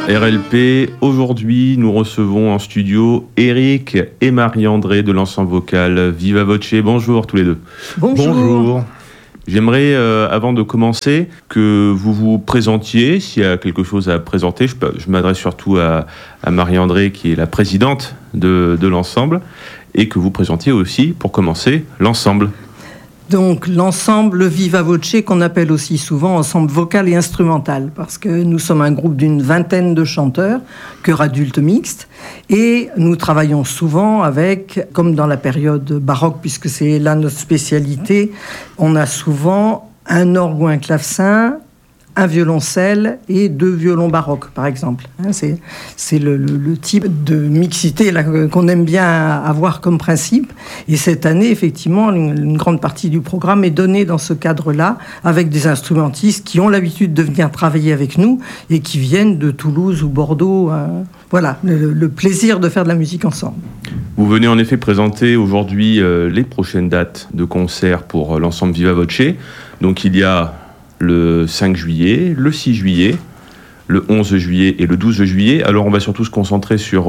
RLP, aujourd'hui nous recevons en studio Eric et Marie-André de l'ensemble vocal Viva Voce. Bonjour tous les deux. Bonjour. J'aimerais, avant de commencer, que vous vous présentiez, s'il y a quelque chose à présenter. Je m'adresse surtout à Marie-André, qui est la présidente de l'ensemble, et que vous présentiez aussi, pour commencer, l'ensemble. Donc l'ensemble Viva Voce, qu'on appelle aussi souvent ensemble vocal et instrumental, parce que nous sommes un groupe d'une vingtaine de chanteurs, chœur adulte mixte, et nous travaillons souvent avec, comme dans la période baroque, puisque c'est là notre spécialité, on a souvent un orgue ou un clavecin, un violoncelle et 2 violons baroques, par exemple. C'est le type de mixité là, qu'on aime bien avoir comme principe. Et cette année, effectivement, une grande partie du programme est donnée dans ce cadre-là, avec des instrumentistes qui ont l'habitude de venir travailler avec nous et qui viennent de Toulouse ou Bordeaux. Voilà, le plaisir de faire de la musique ensemble. Vous venez en effet présenter aujourd'hui les prochaines dates de concert pour l'ensemble Viva Voce. Donc il y a le 5 juillet, le 6 juillet, le 11 juillet et le 12 juillet. Alors on va surtout se concentrer sur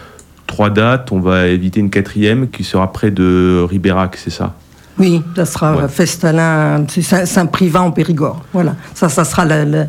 3 dates. On va éviter une 4e qui sera près de Ribérac, c'est ça ? Oui, ça sera Festalin, c'est Saint-Privat en Périgord. Voilà, ça sera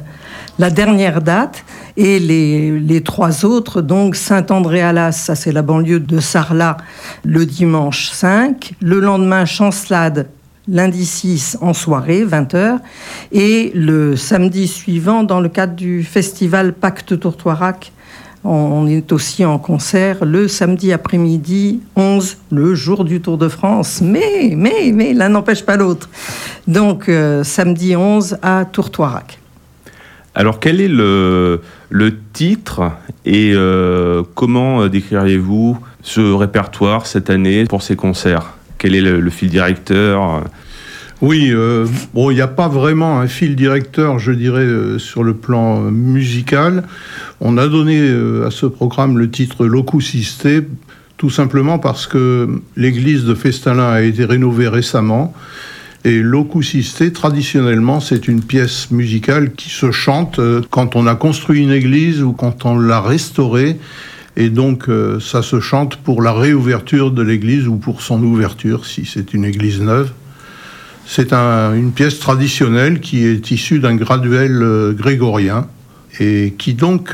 la dernière date. Et les 3 autres, donc Saint-André-Alas, ça c'est la banlieue de Sarlat, le dimanche 5. Le lendemain, Chancelade, lundi 6 en soirée, 20h, et le samedi suivant, dans le cadre du festival Pacte Tourtoirac, on est aussi en concert le samedi après-midi 11, le jour du Tour de France, mais l'un n'empêche pas l'autre. Donc samedi 11 à Tourtoirac. Alors quel est le titre et comment décririez-vous ce répertoire cette année pour ces concerts ? Quel est le fil directeur ? Oui, il n'y a pas vraiment un fil directeur, je dirais, sur le plan musical. On a donné à ce programme le titre Locus Iste, tout simplement parce que l'église de Festalin a été rénovée récemment. Et Locus Iste, traditionnellement, c'est une pièce musicale qui se chante quand on a construit une église ou quand on l'a restaurée. Et donc, ça se chante pour la réouverture de l'église ou pour son ouverture, si c'est une église neuve. C'est une pièce traditionnelle qui est issue d'un graduel grégorien et qui donc,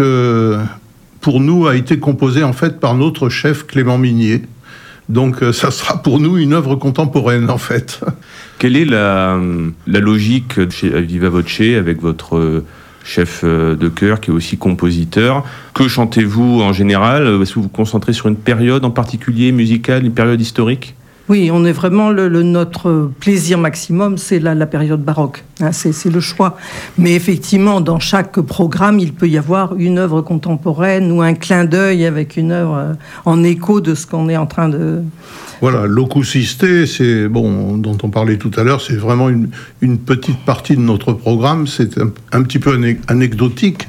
pour nous, a été composée en fait par notre chef Clément Minier. Donc, ça sera pour nous une œuvre contemporaine, en fait. Quelle est la logique chez Viva Voce avec votre chef de chœur qui est aussi compositeur? Que chantez-vous en général? Est-ce que vous vous concentrez sur une période en particulier musicale, une période historique? Oui, on est vraiment notre plaisir maximum, c'est la période baroque. C'est le choix. Mais effectivement, dans chaque programme, il peut y avoir une œuvre contemporaine ou un clin d'œil avec une œuvre en écho de ce qu'on est en train de... Voilà, Locus Iste, dont on parlait tout à l'heure, c'est vraiment une petite partie de notre programme. C'est un petit peu anecdotique.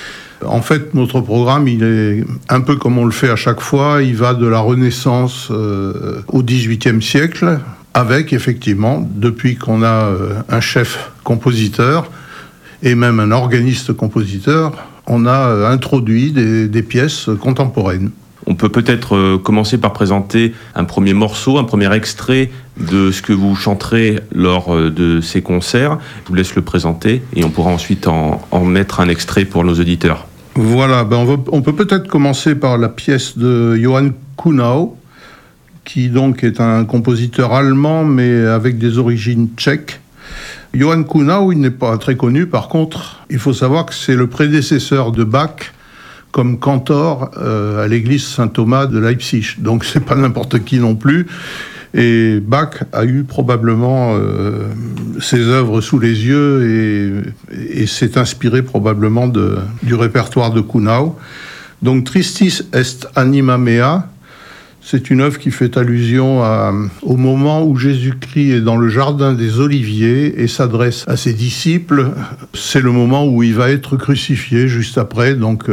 En fait, notre programme, il est un peu comme on le fait à chaque fois. Il va de la Renaissance au XVIIIe siècle, avec effectivement, depuis qu'on a un chef compositeur et même un organiste compositeur, on a introduit des pièces contemporaines. On peut peut-être commencer par présenter un premier morceau, un premier extrait de ce que vous chanterez lors de ces concerts. Je vous laisse le présenter et on pourra ensuite en mettre un extrait pour nos auditeurs. Voilà, on peut peut-être commencer par la pièce de Johann Kuhnau, qui donc est un compositeur allemand, mais avec des origines tchèques. Johann Kuhnau, il n'est pas très connu, par contre, il faut savoir que c'est le prédécesseur de Bach comme cantor à l'église Saint-Thomas de Leipzig. Donc c'est pas n'importe qui non plus. Et Bach a eu probablement ses œuvres sous les yeux et s'est inspiré probablement du répertoire de Kuhnau. Donc Tristis est anima mea, c'est une œuvre qui fait allusion au moment où Jésus-Christ est dans le jardin des Oliviers et s'adresse à ses disciples. C'est le moment où il va être crucifié juste après, donc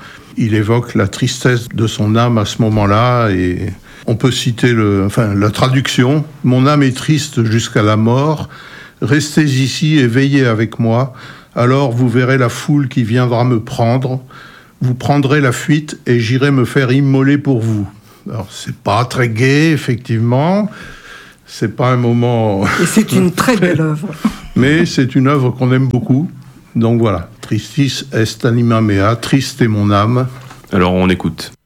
il évoque la tristesse de son âme à ce moment-là et... On peut citer la traduction. « Mon âme est triste jusqu'à la mort. Restez ici et veillez avec moi. Alors vous verrez la foule qui viendra me prendre. vous prendrez la fuite et j'irai me faire immoler pour vous. Alors, c'est pas très gai, effectivement. C'est pas un moment... Et c'est une très belle œuvre. Mais c'est une œuvre qu'on aime beaucoup. Donc voilà. Tristis est anima mea, triste est mon âme. Alors on écoute.